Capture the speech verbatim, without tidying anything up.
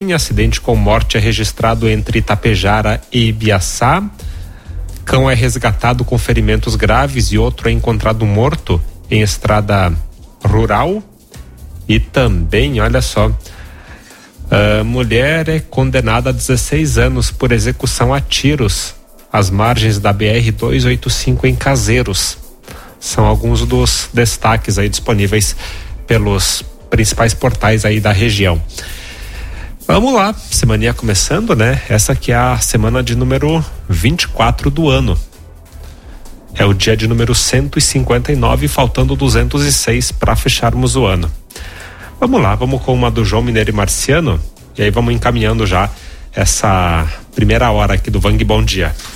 Acidente com morte é registrado entre Itapejara e Ibiaçá. Cão é resgatado com ferimentos graves e outro é encontrado morto em estrada rural. E também, olha só, a mulher é condenada a dezesseis anos por execução a tiros às margens da B R duzentos e oitenta e cinco em Caseiros. São alguns dos destaques aí disponíveis pelos principais portais aí da região. Vamos lá, semaninha começando, né? Essa aqui é a semana de número vinte e quatro do ano. É o dia de número cento e cinquenta e nove, faltando duzentos e seis para fecharmos o ano. Vamos lá, vamos com uma do João Mineiro e Marciano, e aí vamos encaminhando já essa primeira hora aqui do Vang Bom Dia.